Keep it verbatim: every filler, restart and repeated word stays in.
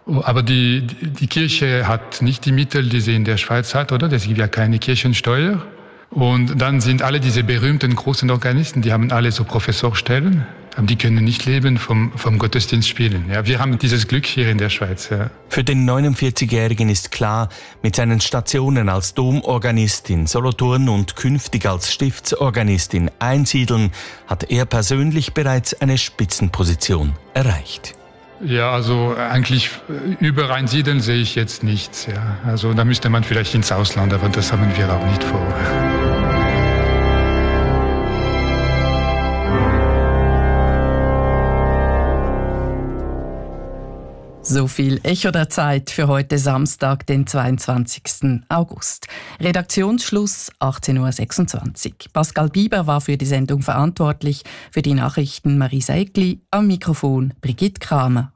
Aber die, die Kirche hat nicht die Mittel, die sie in der Schweiz hat, oder? Es gibt ja keine Kirchensteuer. Und dann sind alle diese berühmten großen Organisten, die haben alle so Professorstellen, aber die können nicht leben vom, vom Gottesdienst spielen. Ja, wir haben dieses Glück hier in der Schweiz. Ja. Für den neunundvierzigjährigen ist klar, mit seinen Stationen als Domorganist in Solothurn und künftig als Stiftsorganist in Einsiedeln hat er persönlich bereits eine Spitzenposition erreicht. Ja, also eigentlich über Einsiedeln sehe ich jetzt nichts. Ja. Also da müsste man vielleicht ins Ausland, aber das haben wir auch nicht vor. So viel Echo der Zeit für heute Samstag, den zweiundzwanzigsten August. Redaktionsschluss achtzehn Uhr sechsundzwanzig. Pascal Bieber war für die Sendung verantwortlich, für die Nachrichten Marisa Egli, am Mikrofon Brigitte Kramer.